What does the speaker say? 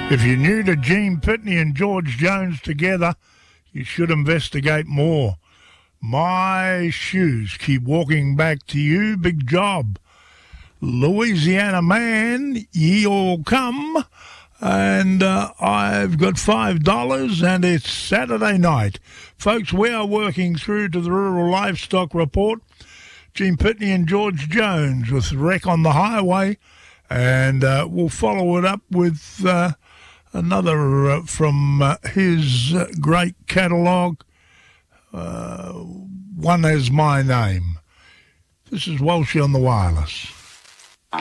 If you're new to Gene Pitney and George Jones together, you should investigate more. My shoes keep walking back to you, big job. Louisiana man, ye all come. And I've got $5 and it's Saturday night. Folks, we are working through to the Rural Livestock Report. Gene Pitney and George Jones with Wreck on the Highway. And we'll follow it up with another from his great catalogue. One Is My Name. This is Walshy on the Wireless.